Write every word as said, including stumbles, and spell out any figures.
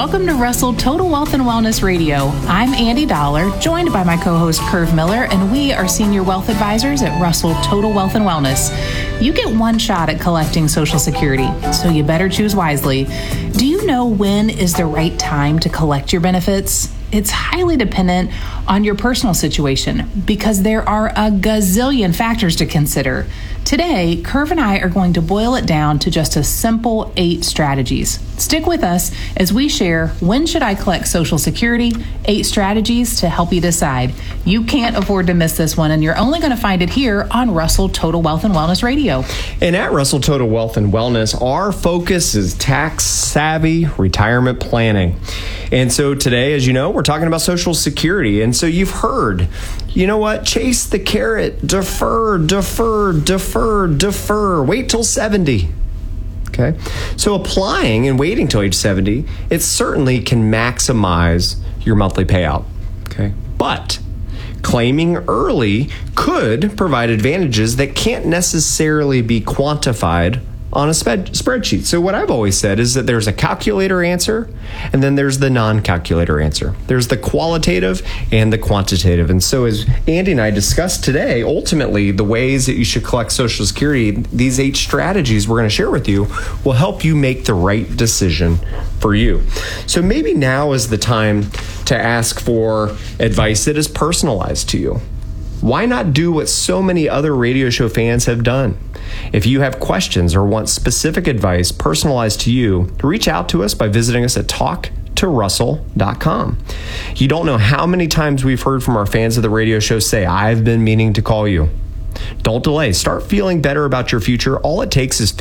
Welcome to Russell Total Wealth and Wellness Radio. I'm Andy Dollar, joined by my co-host Curve Miller, and we are senior wealth advisors at Russell Total Wealth and Wellness. You get one shot at collecting Social Security, so you better choose wisely. Do you know when is the right time to collect your benefits? It's highly dependent on your personal situation because there are a gazillion factors to consider. Today, Curve and I are going to boil it down to just a simple eight strategies. Stick with us as we share when should I collect Social Security, eight strategies to help you decide. You can't afford to miss this one, and you're only going to find it here on Russell Total Wealth and Wellness Radio. And at Russell Total Wealth and Wellness, our focus is tax-savvy retirement planning. And so today, as you know, we're talking about Social Security. And so you've heard, you know what? Chase the carrot, defer, defer, defer, defer, wait till seventy. Okay. So applying and waiting till age seventy, it certainly can maximize your monthly payout. Okay. But claiming early could provide advantages that can't necessarily be quantified on a spread- spreadsheet. So what I've always said is that there's a calculator answer, and then there's the non-calculator answer. There's the qualitative and the quantitative. And so as Andy and I discussed today, ultimately the ways that you should collect Social Security, these eight strategies we're going to share with you will help you make the right decision for you. So maybe now is the time to ask for advice that is personalized to you. Why not do what so many other radio show fans have done? If you have questions or want specific advice personalized to you, reach out to us by visiting us at talk to russell dot com. You don't know how many times we've heard from our fans of the radio show say, I've been meaning to call you. Don't delay. Start feeling better about your future. All it takes is